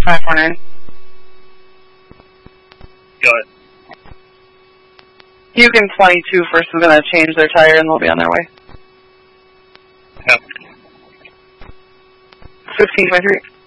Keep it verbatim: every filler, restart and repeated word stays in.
five four nine. Go ahead. Houston twenty-two first is going to change their tire and they'll be on their way. Yep. fifteen twenty-three.